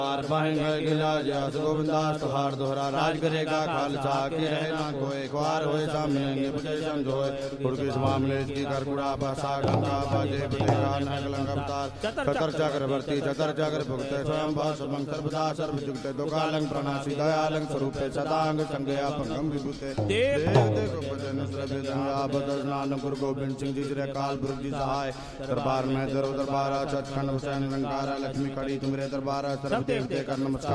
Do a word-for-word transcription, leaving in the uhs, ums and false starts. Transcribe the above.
हार पाएंगे गिला जस गोविंदास तो हार दोहरा राज करेगा खालसा की रहे ना कोई ख्वार होए सामने बुझे समझोए कुर्किस मामले की करकुड़ा भाषा गंगा बाजे बुझेगा नगलंग अवतार चतर चक्रवर्ती चतर चक्र भुगते स्वयं भाव सर्वं सर्वदा सर्व जुगते दुकालंग प्रणासी दयालंग स्वरूपे सदांग संज्ञा भंगम विभूते देव देव भजन श्रवे गंगा बदल नान गुरु गोविंद सिंह जी रे काल पुरख जी सहाय दरबार में दरो दरबार सचखंड हुसैन रंगारा लक्ष्मी कड़ी तुमरे दरबार सर्व देवते कर नमस्कार।